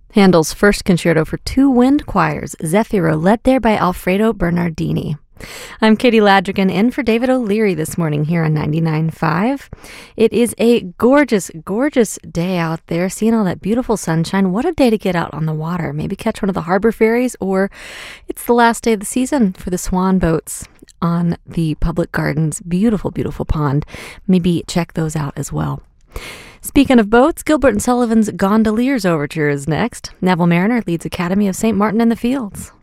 Handel's first concerto for two wind choirs, Zefiro, led there by Alfredo Bernardini. I'm Katie Ladrigan in for David O'Leary this morning here on 99.5. It is a gorgeous, gorgeous day out there, seeing all that beautiful sunshine. What a day to get out on the water. Maybe catch one of the harbor ferries, or it's the last day of the season for the swan boats on the Public Gardens. Beautiful, beautiful pond. Maybe check those out as well. Speaking of boats, Gilbert and Sullivan's Gondoliers Overture is next. Neville Mariner leads Academy of St. Martin in the Fields.